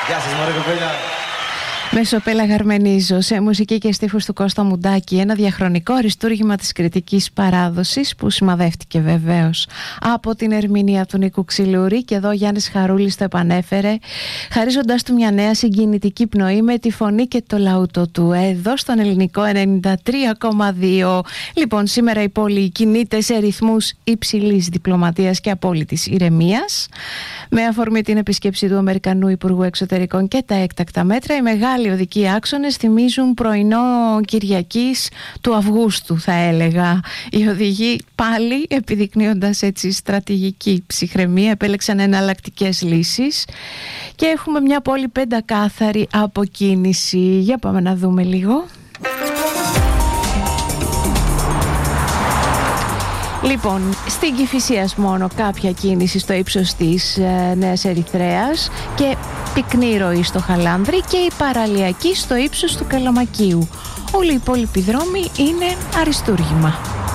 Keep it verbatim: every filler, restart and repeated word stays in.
Γεια σας μωρέ κοπέλα. Μεσοπέλα Γαρμενίζω, σε μουσική και στίχους του Κώστα Μουντάκη, ένα διαχρονικό αριστούργημα της κριτικής παράδοσης που σημαδεύτηκε βεβαίως από την ερμηνεία του Νίκου Ξυλούρη, και εδώ ο Γιάννης Χαρούλης το επανέφερε, χαρίζοντας του μια νέα συγκινητική πνοή με τη φωνή και το λαούτο του, εδώ στον Ελληνικό ενενήντα τρία κόμμα δύο. Λοιπόν, σήμερα η πόλη κινείται σε ρυθμούς υψηλής διπλωματίας και απόλυτης ηρεμίας. Με αφορμή την επίσκεψη του Αμερικανού Υπουργού Εξωτερικών και τα έκτακτα μέτρα, οι μεγάλοι οδικοί άξονες θυμίζουν πρωινό Κυριακής του Αυγούστου, θα έλεγα. Οι οδηγοί, πάλι επιδεικνύοντας έτσι στρατηγική ψυχραιμία, επέλεξαν εναλλακτικές λύσεις και έχουμε μια πόλη πεντακάθαρη αποκίνηση. Για πάμε να δούμε λίγο. Λοιπόν, στην Κηφισίας μόνο κάποια κίνηση στο ύψος της ε, Νέας Ερυθρέας και πυκνή ροή στο Χαλάνδρη, και η παραλιακή στο ύψος του Καλαμακίου. Όλοι οι υπόλοιποι δρόμοι είναι αριστούργημα.